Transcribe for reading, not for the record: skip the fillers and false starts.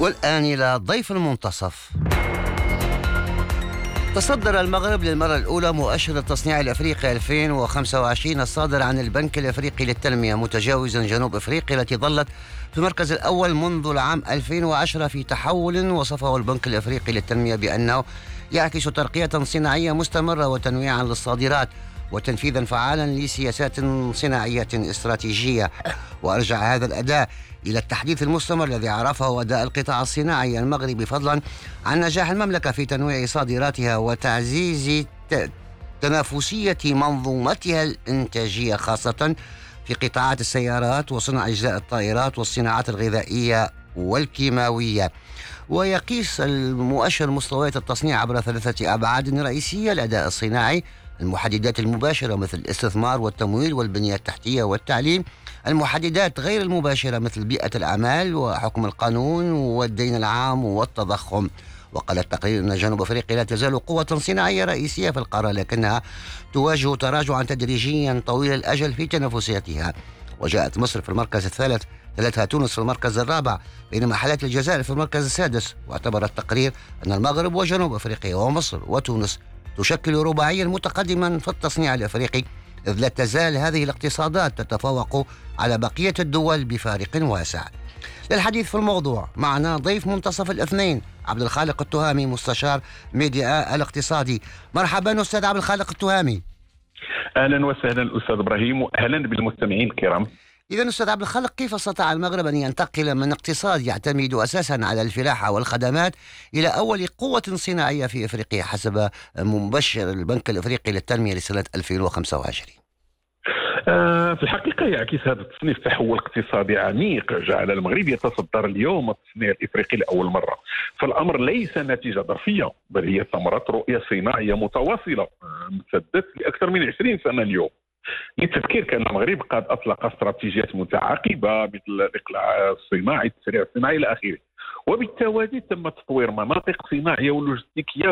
والآن إلى ضيف المنتصف. تصدر المغرب للمرة الأولى مؤشر التصنيع الأفريقي 2025 الصادر عن البنك الأفريقي للتنمية، متجاوزا جنوب أفريقيا التي ظلت في المركز الأول منذ العام 2010 في تحول وصفه البنك الأفريقي للتنمية بأنه يعكس ترقية صناعية مستمرة وتنويعا للصادرات وتنفيذا فعالا لسياسات صناعية استراتيجية. وأرجع هذا الأداء إلى التحديث المستمر الذي عرفه أداء القطاع الصناعي المغربي، فضلا عن نجاح المملكة في تنويع صادراتها وتعزيز تنافسية منظومتها الإنتاجية، خاصة في قطاعات السيارات وصنع أجزاء الطائرات والصناعات الغذائية والكيماوية. ويقيس المؤشر مستويات التصنيع عبر 3 أبعاد رئيسية: الأداء الصناعي، المحددات المباشرة مثل الاستثمار والتمويل والبنية التحتية والتعليم، المحددات غير المباشرة مثل بيئة الأعمال وحكم القانون والدين العام والتضخم. وقال التقرير أن جنوب أفريقيا لا تزال قوة صناعية رئيسية في القارة، لكنها تواجه تراجعا تدريجيا طويل الأجل في تنافسيتها. وجاءت مصر في المركز الثالث، تلتها تونس في المركز الرابع، بينما حالت الجزائر في المركز السادس. واعتبر التقرير أن المغرب وجنوب أفريقيا ومصر وتونس تشكل رباعيا متقدما في التصنيع الأفريقي، إذ لا تزال هذه الاقتصادات تتفوق على بقية الدول بفارق واسع. للحديث في الموضوع معنا ضيف منتصف الاثنين عبد الخالق التهامي، مستشار ميديا الاقتصادي. مرحبا أستاذ عبد الخالق التهامي. أهلا وسهلا أستاذ إبراهيم، وأهلا بالمستمعين الكرام. إذن أستاذ عبد الخالق، كيف استطاع المغرب أن ينتقل من اقتصاد يعتمد أساسا على الفلاحة والخدمات إلى أول قوة صناعية في أفريقيا حسب مبشر البنك الأفريقي للتنمية لسنة 2025؟ في الحقيقة يعكس هذا التصنيف تحول اقتصادي عميق جعل المغرب يتصدر اليوم التصنيع الإفريقي لأول مرة. فالأمر ليس نتيجة ظرفية، بل هي ثمرة رؤية صناعية متواصلة امتدت لأكثر من 20 سنة اليوم. للتذكير كان المغرب قد أطلق استراتيجيات متعاقبة مثل الإقلاع الصناعي، التسريع الصناعي إلى آخره، وبالتوازي تم تطوير مناطق صناعية ولوجستيكية